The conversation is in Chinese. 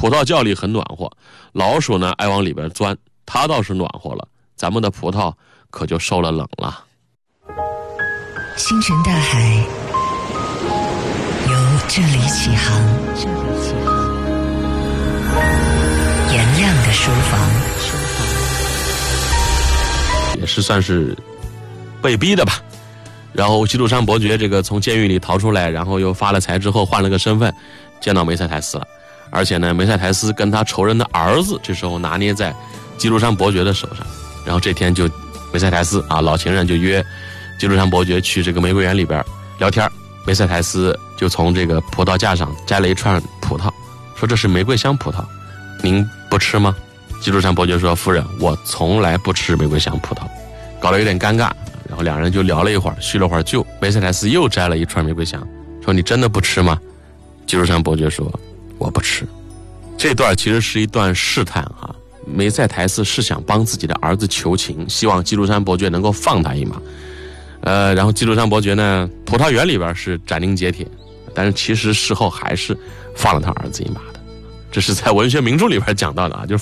葡萄窖里很暖和，老鼠呢爱往里边钻，它倒是暖和了，咱们的葡萄可就受了冷了。 星辰大海由这里起航，颜亮的书房， 也是算是被逼的吧。然后基督山伯爵这个从监狱里逃出来，然后又发了财之后换了个身份，见到梅赛台斯了。而且呢，梅赛台斯跟他仇人的儿子这时候拿捏在基督山伯爵的手上。然后这天就梅赛台斯啊老情人就约基督山伯爵去这个玫瑰园里边聊天。梅赛台斯就从这个葡萄架上摘了一串葡萄，说这是玫瑰香葡萄，您不吃吗？基督山伯爵说，夫人，我从来不吃玫瑰香葡萄。搞得有点尴尬，然后两人就聊了一会儿，叙了会儿旧。梅赛台斯又摘了一串玫瑰香，说你真的不吃吗？基督山伯爵说，我不吃。这段其实是一段试探哈，梅赛台斯是想帮自己的儿子求情，希望基督山伯爵能够放他一马。然后基督山伯爵呢，葡萄园里边是斩钉截铁，但是其实事后还是放了他儿子一马的。这是在文学名著里边讲到的啊，就是